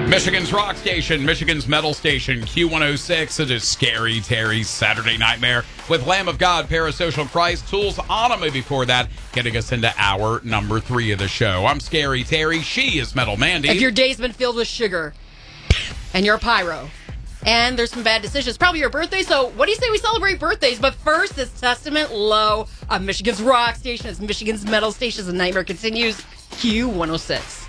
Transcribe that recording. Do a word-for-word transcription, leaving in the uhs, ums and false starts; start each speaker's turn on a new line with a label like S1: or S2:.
S1: Michigan's rock station, Michigan's metal station, Q one oh six. It is Scary Terry's Saturday Nightmare with Lamb of God, Parasocial Christ, Tools Anima before that, getting us into hour number three of the show. I'm Scary Terry. She is Metal Mandy.
S2: If your day's been filled with sugar and you're a pyro and there's some bad decisions, probably your birthday, so what do you say we celebrate birthdays? But first, this Testament Low of Michigan's rock station, it's Michigan's metal station, as the nightmare continues, Q one oh six.